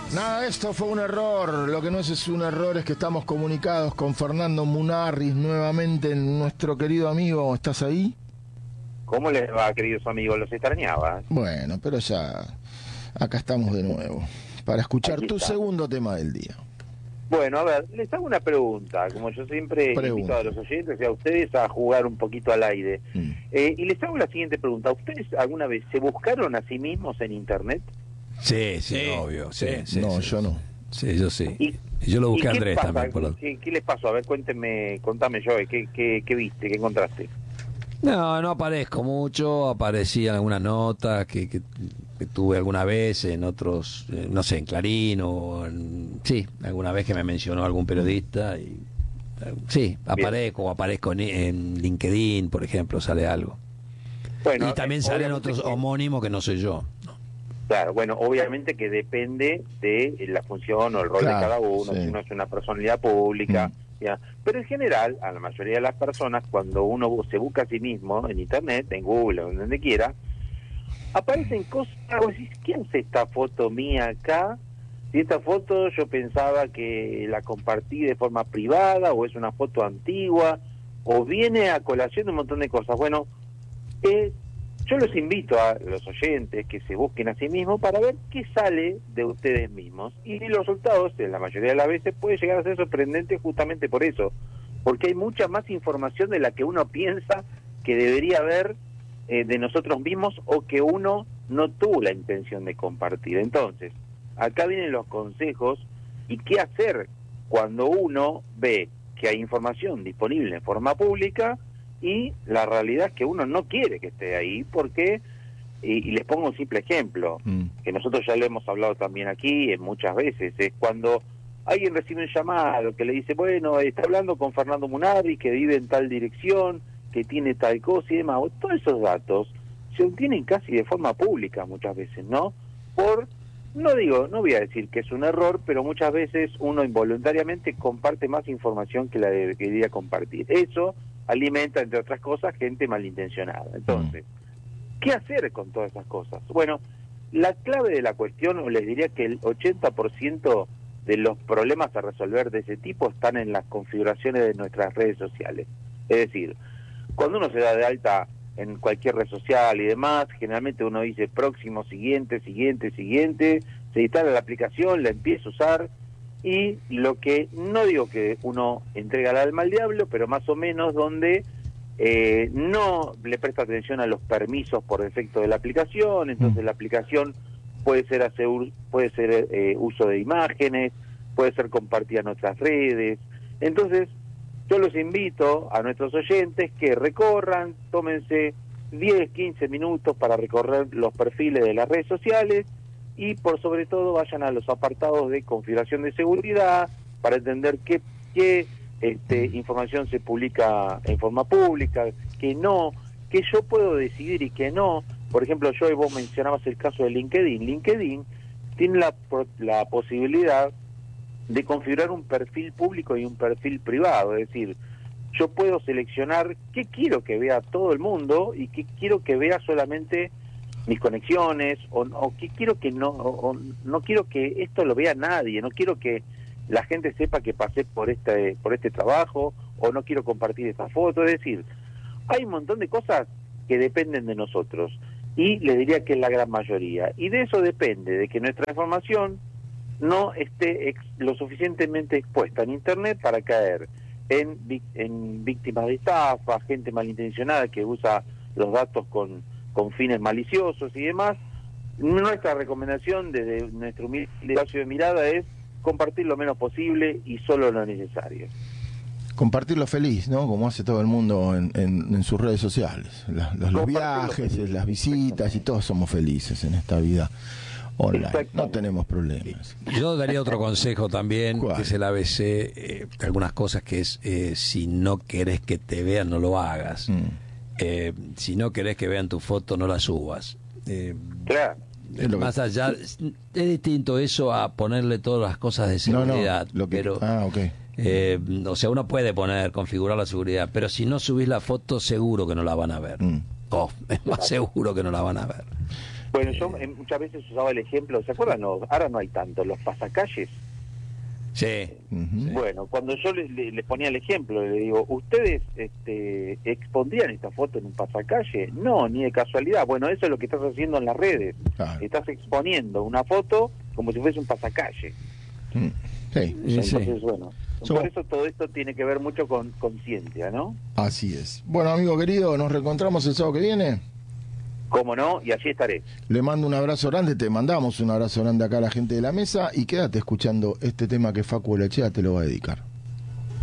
Nada, esto fue un error. Lo que no es un error es que estamos comunicados con Fernando Munarriz nuevamente, nuestro querido amigo. ¿Estás ahí? ¿Cómo les va, queridos amigos? Los extrañaba. Bueno, pero ya acá estamos de nuevo para escuchar Aquí tu está. segundo tema del día. Bueno, a ver, les hago una pregunta. Como yo siempre invito a los oyentes y a ustedes a jugar un poquito al aire. Y les hago la siguiente pregunta. ¿Ustedes alguna vez se buscaron a sí mismos en Internet? Sí, obvio. Sí, No, yo no. Sí, yo sí. Y yo lo busqué a qué Andrés pasa? también. Por ¿Qué les pasó? A ver, contame yo, ¿qué viste? ¿Qué encontraste? No aparezco mucho. Aparecían algunas notas que tuve alguna vez en otros, no sé, en Clarín sí, alguna vez que me mencionó algún periodista. Y sí, aparezco en LinkedIn, por ejemplo, sale algo. Bueno, y también salen otros homónimos que no soy yo. Claro, bueno, obviamente que depende de la función o el rol de cada uno, sí. si uno es una personalidad pública, ya. Pero en general, a la mayoría de las personas, cuando uno se busca a sí mismo en Internet, en Google o donde quiera, aparecen cosas, vos decís, ¿quién hace esta foto mía acá? Si esta foto yo pensaba que la compartí de forma privada, o es una foto antigua, o viene a colación de un montón de cosas. Bueno, yo los invito a los oyentes que se busquen a sí mismos para ver qué sale de ustedes mismos. Y los resultados, en la mayoría de las veces, puede llegar a ser sorprendente justamente por eso. Porque hay mucha más información de la que uno piensa que debería haber de nosotros mismos o que uno no tuvo la intención de compartir. Entonces, acá vienen los consejos y qué hacer cuando uno ve que hay información disponible en forma pública y la realidad es que uno no quiere que esté ahí porque, y les pongo un simple ejemplo, que nosotros ya lo hemos hablado también aquí muchas veces, es cuando alguien recibe un llamado que le dice, bueno, está hablando con Fernando Munarriz, que vive en tal dirección, que tiene tal cosa y demás. Todos esos datos se obtienen casi de forma pública muchas veces, ¿no? No voy a decir que es un error, pero muchas veces uno involuntariamente comparte más información que la que debería compartir. Eso alimenta, entre otras cosas, gente malintencionada. Entonces, ¿qué hacer con todas esas cosas? Bueno, la clave de la cuestión, les diría que el 80% de los problemas a resolver de ese tipo están en las configuraciones de nuestras redes sociales. Es decir, cuando uno se da de alta en cualquier red social y demás, generalmente uno dice próximo, siguiente, se instala la aplicación, la empieza a usar, y lo que no digo que uno entrega el alma al diablo, pero más o menos donde no le presta atención a los permisos por defecto de la aplicación. Entonces la aplicación puede ser uso de imágenes, puede ser compartida en otras redes. Entonces yo los invito a nuestros oyentes que recorran, tómense 10, 15 minutos para recorrer los perfiles de las redes sociales y por sobre todo vayan a los apartados de configuración de seguridad para entender qué información se publica en forma pública, que yo puedo decidir y que no. Por ejemplo, vos mencionabas el caso de LinkedIn. LinkedIn tiene la posibilidad de configurar un perfil público y un perfil privado, es decir, yo puedo seleccionar qué quiero que vea todo el mundo y qué quiero que vea solamente mis conexiones, o qué quiero que no quiero que esto lo vea nadie, no quiero que la gente sepa que pasé por este trabajo, o no quiero compartir esta foto. Es decir, hay un montón de cosas que dependen de nosotros, y les diría que es la gran mayoría, y de eso depende, de que nuestra información no esté lo suficientemente expuesta en Internet para caer en víctimas de estafa, gente malintencionada que usa los datos con fines maliciosos y demás. Nuestra recomendación desde nuestro humilde espacio de mirada es compartir lo menos posible y solo lo necesario. Compartirlo feliz, ¿no? Como hace todo el mundo en sus redes sociales. Los viajes, las visitas, y todos somos felices en esta vida online. No tenemos problemas. Yo daría otro consejo también, ¿Cuál? que es el ABC, algunas cosas que es, si no querés que te vean, no lo hagas. Si no querés que vean tu foto, no la subas. Claro. Más allá, es distinto eso a ponerle todas las cosas de seguridad. O sea, uno puede configurar la seguridad, pero si no subís la foto, seguro que no la van a ver. Es más seguro que no la van a ver. Bueno, yo muchas veces usaba el ejemplo, ¿se acuerdan? No, ahora no hay tanto, los pasacalles. Sí. Bueno, cuando yo les ponía el ejemplo, le digo, ¿ustedes expondrían esta foto en un pasacalle? No, ni de casualidad. Bueno, eso es lo que estás haciendo en las redes. Claro. Estás exponiendo una foto como si fuese un pasacalle. Sí. Entonces, bueno, por eso todo esto tiene que ver mucho con conciencia, ¿no? Así es. Bueno, amigo querido, nos reencontramos el sábado que viene. ¿Cómo no? Y allí estaré. Le mando un abrazo grande, te mandamos un abrazo grande acá a la gente de la mesa y quédate escuchando este tema que Facu Lechea te lo va a dedicar.